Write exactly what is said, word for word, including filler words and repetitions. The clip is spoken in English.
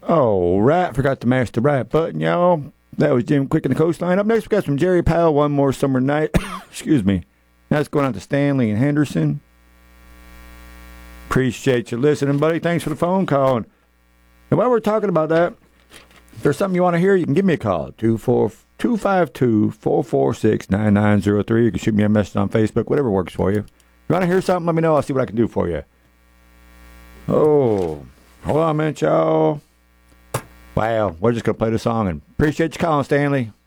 Oh, right. Forgot to mash the right button, y'all. That was Jim Quick in the Coastline. Up next, we got some Jerry Powell, One More Summer Night. Excuse me. That's going out to Stanley and Henderson. Appreciate you listening, buddy. Thanks for the phone call. And while we're talking about that, if there's something you want to hear, you can give me a call. two five two, four four six, nine nine zero three. You can shoot me a message on Facebook, whatever works for you. If you want to hear something, let me know. I'll see what I can do for you. Oh, hold on a minute, y'all. Wow, we're just going to play the song. And appreciate you calling, Stanley.